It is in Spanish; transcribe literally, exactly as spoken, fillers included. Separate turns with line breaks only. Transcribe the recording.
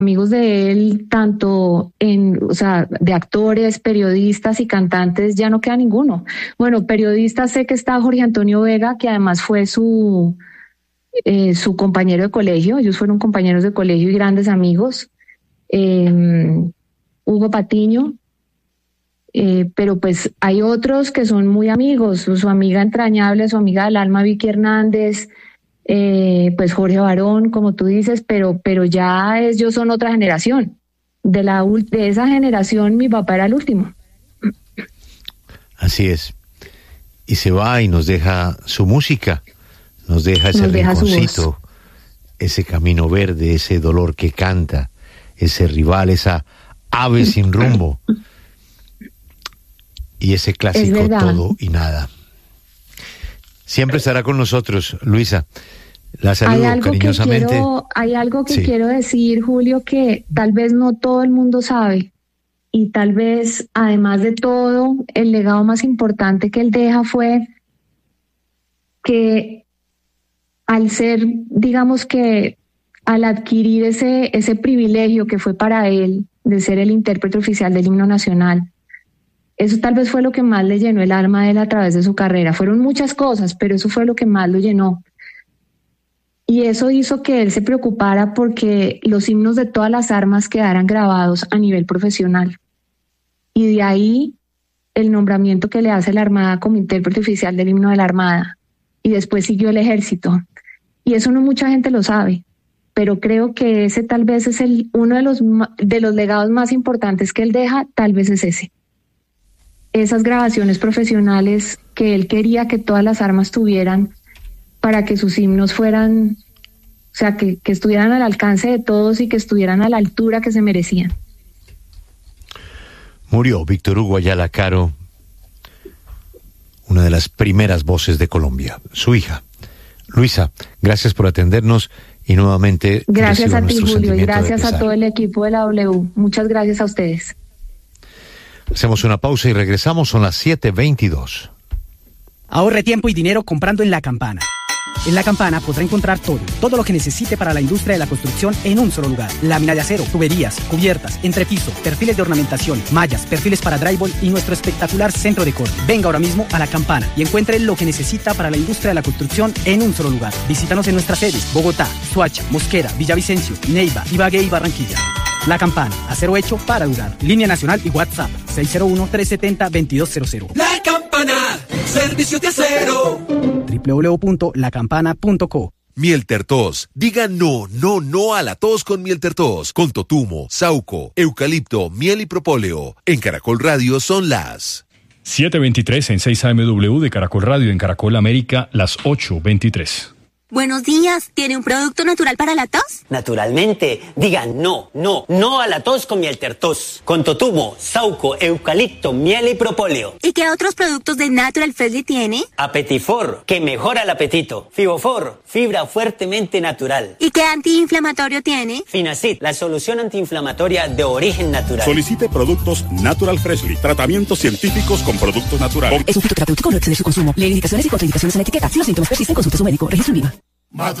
amigos de él, tanto en, o sea, de actores, periodistas y cantantes, ya no queda ninguno. Bueno, periodistas sé que está Jorge Antonio Vega, que además fue su, eh, su compañero de colegio. Ellos fueron compañeros de colegio y grandes amigos. Eh, Hugo Patiño. Eh, pero pues hay otros que son muy amigos, su, su amiga entrañable, su amiga del alma Vicky Hernández, eh, pues Jorge Barón, como tú dices, pero, pero ya ellos son otra generación. De, la, de esa generación mi papá era el último.
Así es. Y se va y nos deja su música, nos deja ese nos deja rinconcito, ese camino verde, ese dolor que canta, ese rival, esa ave sin rumbo. Y ese clásico todo y nada. Siempre estará con nosotros, Luisa. La saludo
hay algo
cariñosamente.
Que quiero, hay algo que
sí.
quiero decir, Julio, que tal vez no todo el mundo sabe. Y tal vez, además de todo, el legado más importante que él deja fue que al ser, digamos que, al adquirir ese, ese privilegio que fue para él de ser el intérprete oficial del himno nacional, eso tal vez fue lo que más le llenó el alma a él a través de su carrera. Fueron muchas cosas, pero eso fue lo que más lo llenó. Y eso hizo que él se preocupara porque los himnos de todas las armas quedaran grabados a nivel profesional. Y de ahí el nombramiento que le hace la Armada como intérprete oficial del himno de la Armada. Y después siguió el Ejército. Y eso no mucha gente lo sabe, pero creo que ese tal vez es el, uno de los, de los legados más importantes que él deja, tal vez es ese. Esas grabaciones profesionales que él quería que todas las armas tuvieran para que sus himnos fueran, o sea, que, que estuvieran al alcance de todos y que estuvieran a la altura que se merecían.
Murió Víctor Hugo Ayala Caro, una de las primeras voces de Colombia, su hija. Luisa, gracias por atendernos y nuevamente
gracias a ti, Julio, y gracias a todo el equipo de la W. Muchas gracias a ustedes.
Hacemos una pausa y regresamos, son las siete veintidós.
Ahorre tiempo y dinero comprando en La Campana. En La Campana podrá encontrar todo, todo lo que necesite para la industria de la construcción en un solo lugar. Lámina de acero, tuberías, cubiertas, entrepiso, perfiles de ornamentación, mallas, perfiles para drywall y nuestro espectacular centro de corte. Venga ahora mismo a La Campana y encuentre lo que necesita para la industria de la construcción en un solo lugar. Visítanos en nuestras sedes: Bogotá, Soacha, Mosquera, Villavicencio, Neiva, Ibagué y Barranquilla. La Campana, acero hecho para durar. Línea nacional y WhatsApp seis cero uno, tres siete cero, dos dos cero cero.
La Campana, servicio de acero.
doble u doble u doble u punto la campana punto co.
Miel Tertos. Diga no, no, no a la tos con Miel Tertos. Con totumo, sauco, eucalipto, miel y propóleo. En Caracol Radio son las
siete veintitrés en seis A M W de Caracol Radio. En Caracol América, las ocho veintitrés.
Buenos días, ¿tiene un producto natural para la tos?
Naturalmente, digan no, no, no a la tos con Miel Tertos. Con totumo, sauco, eucalipto, miel y propóleo.
¿Y qué otros productos de Natural Freshly tiene?
Apetifor, que mejora el apetito. Fibofor, fibra fuertemente natural.
¿Y qué antiinflamatorio tiene?
Finacid, la solución antiinflamatoria de origen natural.
Solicite productos Natural Freshly, tratamientos científicos con productos naturales.
Es un fitoterapéutico, no exceder su consumo. Lee indicaciones y contraindicaciones en la etiqueta. Si los síntomas persisten, consulte a su médico. Registro INVIMA.